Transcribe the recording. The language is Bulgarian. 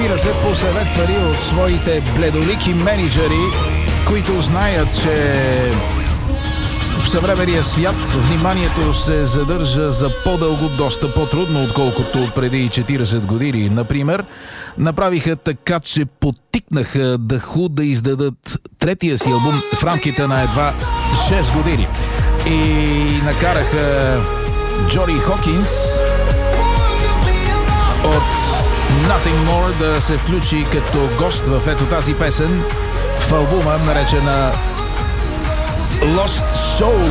разбира се, посъветвани от своите бледолики менеджери, които знаят, че в съвременния свят вниманието се задържа за по-дълго, доста по-трудно, отколкото преди 40 години. Например, направиха така, че подтикнаха The Who да издадат третия си албум в рамките на едва 6 години. И накараха Джони Хокинс от Nothing More да се включи като гост в ето тази песен в албума, наречена Lost Soul.